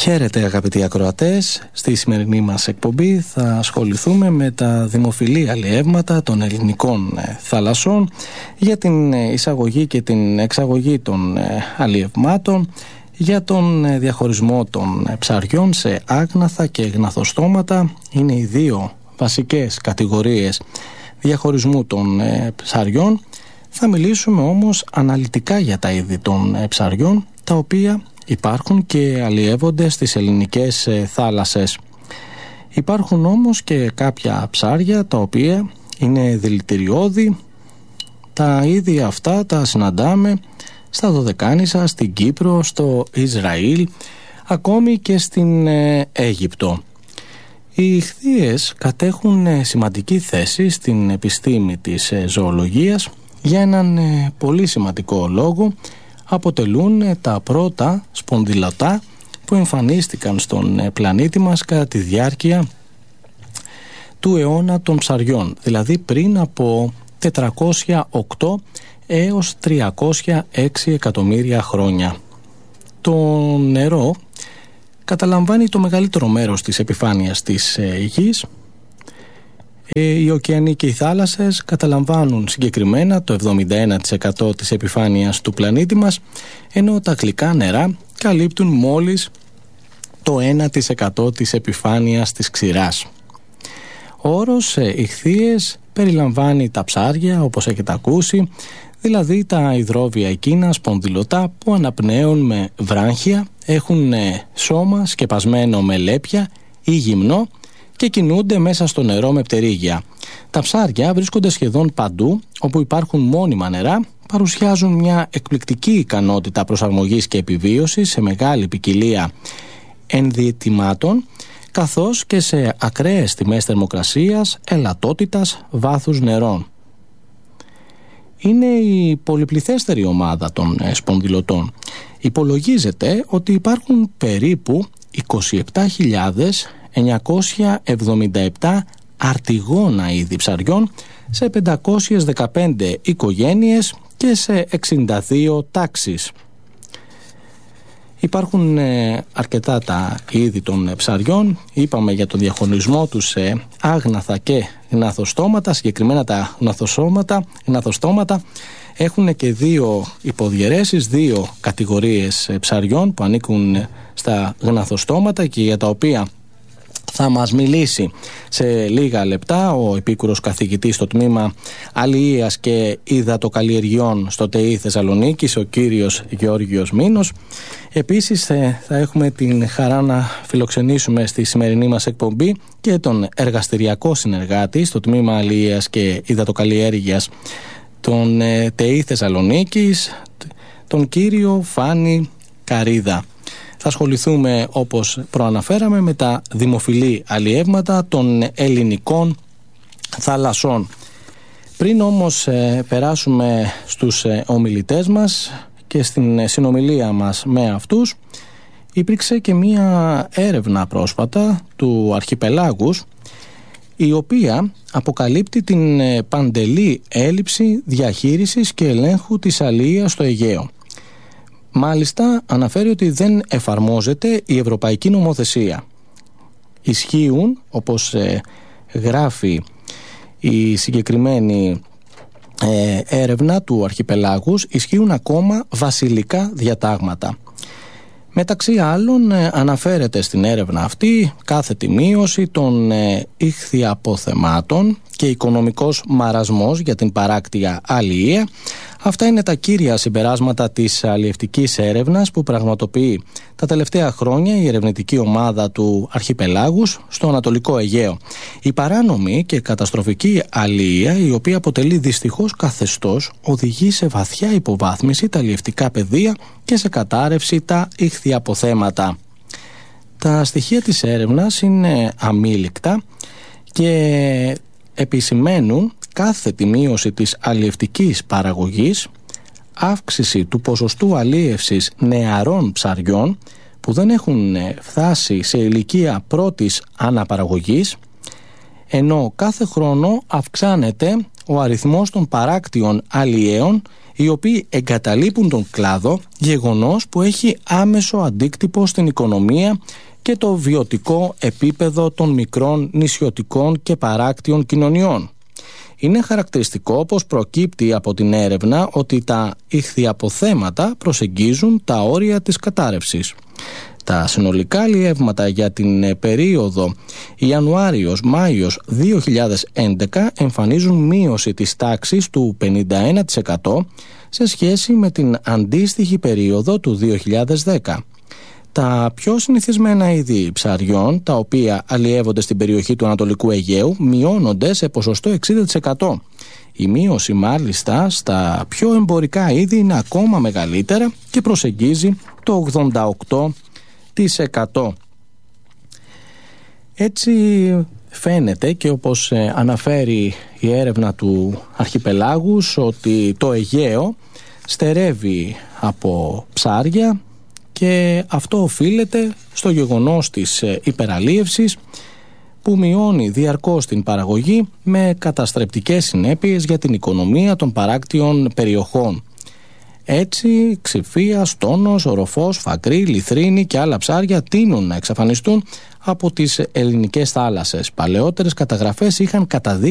Χαίρετε αγαπητοί ακροατές, στη σημερινή μας εκπομπή θα ασχοληθούμε με τα δημοφιλή αλλιεύματα των ελληνικών θαλασσών για την εισαγωγή και την εξαγωγή των αλλιευμάτων, για τον διαχωρισμό των ψαριών σε άγναθα και γναθοστόματα. Είναι οι δύο βασικές κατηγορίες διαχωρισμού των ψαριών. Θα μιλήσουμε όμως αναλυτικά για τα είδη των ψαριών, τα οποία υπάρχουν και αλλιεύονται στις ελληνικές θάλασσες. Υπάρχουν όμως και κάποια ψάρια τα οποία είναι δηλητηριώδη. Τα είδη αυτά τα συναντάμε στα Δωδεκάνησα, στην Κύπρο, στο Ισραήλ, ακόμη και στην Αίγυπτο. Οι ιχθύες κατέχουν σημαντική θέση στην επιστήμη της ζωολογίας για έναν πολύ σημαντικό λόγο. Αποτελούν τα πρώτα σπονδυλωτά που εμφανίστηκαν στον πλανήτη μας κατά τη διάρκεια του αιώνα των ψαριών, δηλαδή πριν από 408 έως 306 εκατομμύρια χρόνια. Το νερό καταλαμβάνει το μεγαλύτερο μέρος της επιφάνειας της γης. Οι ωκεανοί και οι θάλασσες καταλαμβάνουν συγκεκριμένα το 71% της επιφάνειας του πλανήτη μας, ενώ τα γλυκά νερά καλύπτουν μόλις το 1% της επιφάνειας της ξηράς. Ο όρος ιχθύες περιλαμβάνει τα ψάρια, όπως έχετε ακούσει, δηλαδή τα υδρόβια εκείνα σπονδυλωτά που αναπνέουν με βράχια, έχουν σώμα σκεπασμένο με λέπια ή γυμνό και κινούνται μέσα στο νερό με πτερίγια. Τα ψάρια βρίσκονται σχεδόν παντού όπου υπάρχουν μόνιμα νερά, παρουσιάζουν μια εκπληκτική ικανότητα προσαρμογής και επιβίωσης σε μεγάλη ποικιλία ενδιαιτημάτων, καθώς και σε ακραίες τιμές θερμοκρασίας, ελαττότητας, βάθους νερών. Είναι η πολυπληθέστερη ομάδα των σπονδυλωτών. Υπολογίζεται ότι υπάρχουν περίπου 27.977 αρτιγόνα είδη ψαριών σε 515 οικογένειες και σε 62 τάξεις. Υπάρχουν αρκετά τα είδη των ψαριών. Είπαμε για τον διαχωρισμό τους σε άγναθα και γναθοστόματα. Συγκεκριμένα τα γναθοστόματα έχουν και δύο υποδιαιρέσεις, δύο κατηγορίες ψαριών που ανήκουν στα γναθοστόματα και για τα οποία θα μας μιλήσει σε λίγα λεπτά ο επίκουρος καθηγητής στο τμήμα Αλληλείας και Υδατοκαλλιεργειών στο ΤΕΙ Θεσσαλονίκης, ο κύριος Γεώργιος Μήνος. Επίσης θα έχουμε την χαρά να φιλοξενήσουμε στη σημερινή μας εκπομπή και τον εργαστηριακό συνεργάτη στο τμήμα Αλληλείας και Υδατοκαλλιέργειας των ΤΕΙ Θεσσαλονίκης, τον κύριο Φάνη Καρίδα. Θα ασχοληθούμε, όπως προαναφέραμε, με τα δημοφιλή αλλιεύματα των ελληνικών θαλασσών. Πριν όμως περάσουμε στους ομιλητές μας και στην συνομιλία μας με αυτούς, υπήρξε και μία έρευνα πρόσφατα του Αρχιπελάγους, η οποία αποκαλύπτει την παντελή έλλειψη διαχείρισης και ελέγχου της αλληλείας στο Αιγαίο. Μάλιστα αναφέρει ότι δεν εφαρμόζεται η ευρωπαϊκή νομοθεσία. Ισχύουν, όπως γράφει η συγκεκριμένη έρευνα του Αρχιπελάγους, ισχύουν ακόμα βασιλικά διατάγματα. Μεταξύ άλλων αναφέρεται στην έρευνα αυτή κάθετη μείωση των ιχθυαποθεμάτων και οικονομικός μαρασμός για την παράκτια αλληλεία. Αυτά είναι τα κύρια συμπεράσματα της αλλιευτικής έρευνας που πραγματοποιεί τα τελευταία χρόνια η ερευνητική ομάδα του Αρχιπελάγους στο Ανατολικό Αιγαίο. Η παράνομη και καταστροφική αλληλεία, η οποία αποτελεί δυστυχώς καθεστώς, οδηγεί σε βαθιά υποβάθμιση τα αλλιευτικά πεδία και σε κατάρρευση τα ιχθυαποθέματα. Τα στοιχεία της έρευνας είναι αμήλικτα και επισημαίνουν κάθετη μείωση της αλλιευτικής παραγωγής, αύξηση του ποσοστού αλλίευσης νεαρών ψαριών που δεν έχουν φτάσει σε ηλικία πρώτης αναπαραγωγής, ενώ κάθε χρόνο αυξάνεται ο αριθμός των παράκτιων αλλιέων οι οποίοι εγκαταλείπουν τον κλάδο, γεγονός που έχει άμεσο αντίκτυπο στην οικονομία και το βιωτικό επίπεδο των μικρών νησιωτικών και παράκτιων κοινωνιών. Είναι χαρακτηριστικό, όπως προκύπτει από την έρευνα, ότι τα ιχθυαποθέματα προσεγγίζουν τα όρια της κατάρρευσης. Τα συνολικά αλλιεύματα για την περίοδο Ιανουάριος-Μάιος 2011 εμφανίζουν μείωση της τάξης του 51% σε σχέση με την αντίστοιχη περίοδο του 2010. Τα πιο συνηθισμένα είδη ψαριών, τα οποία αλλιεύονται στην περιοχή του Ανατολικού Αιγαίου, μειώνονται σε ποσοστό 60%. Η μείωση μάλιστα στα πιο εμπορικά είδη είναι ακόμα μεγαλύτερα και προσεγγίζει το 88%. Έτσι φαίνεται, και όπως αναφέρει η έρευνα του Αρχιπελάγους, ότι το Αιγαίο στερεύει από ψάρια, και αυτό οφείλεται στο γεγονός της υπεραλίευσης που μειώνει διαρκώς την παραγωγή με καταστρεπτικές συνέπειες για την οικονομία των παράκτιων περιοχών. Έτσι, ξηφία, στόνος, οροφός, φακρί, λιθρίνη και άλλα ψάρια τείνουν να εξαφανιστούν από τις ελληνικές θάλασσες. Παλαιότερες καταγραφές είχαν καταδείξει